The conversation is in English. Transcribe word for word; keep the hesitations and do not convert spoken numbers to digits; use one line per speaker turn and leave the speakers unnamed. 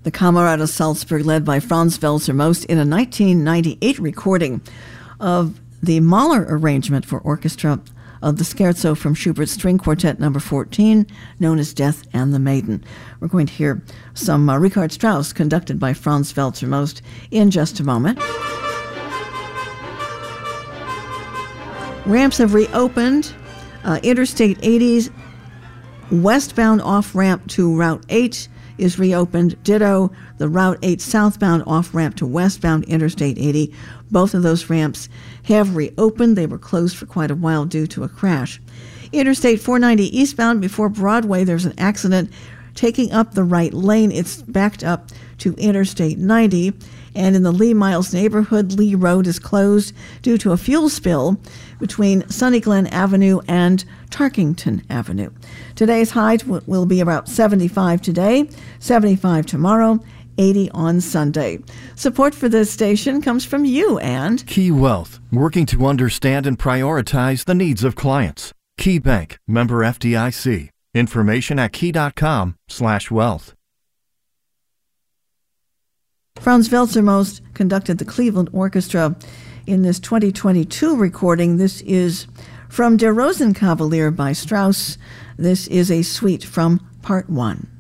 The Kamerad Salzburg, led by Franz Welser-Most in a nineteen ninety-eight recording of the Mahler arrangement for orchestra of the scherzo from Schubert's String Quartet number fourteen, known as Death and the Maiden. We're going to hear some uh, Richard Strauss conducted by Franz Welser-Most in just a moment. Ramps have reopened. Uh, Interstate eighty's westbound off-ramp to Route eight is reopened. Ditto, the Route eight southbound off-ramp to westbound Interstate eighty. Both of those ramps have reopened. They were closed for quite a while due to a crash. Interstate four ninety eastbound before Broadway, there's an accident taking up the right lane. It's backed up to Interstate ninety. And in the Lee Miles neighborhood, Lee Road is closed due to a fuel spill between Sunny Glen Avenue and Tarkington Avenue. Today's high will be about seventy-five today, seventy-five tomorrow, eighty on Sunday. Support for this station comes from you and
Key Wealth, working to understand and prioritize the needs of clients. Key Bank, member F D I C. Information at key.com slash wealth.
Franz Welser-Most conducted the Cleveland Orchestra in this twenty twenty-two recording. This is from Der Rosenkavalier by Strauss. This is a suite from Part one.